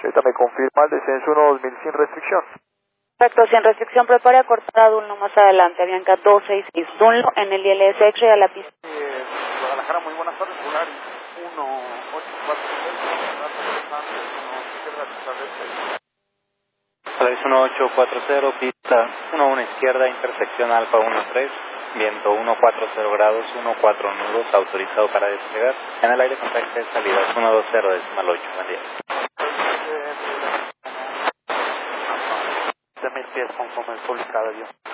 Ahorita me confirma el descenso 1-2000 sin restricción. Perfecto, sin restricción, prepare a cortar a Dunlo más adelante, Avianca 266 Dunlo en el ILS X-ray a la pista. Guadalajara, muy buenas tardes, Polaris 1840, Polaris 1840, pista 11 izquierda, intersección Alfa 13, viento 140 grados, 14 nudos, autorizado para despegar. En el aire contacto de salida 120.8, buen día. 1000 pies conforme el publicado yo.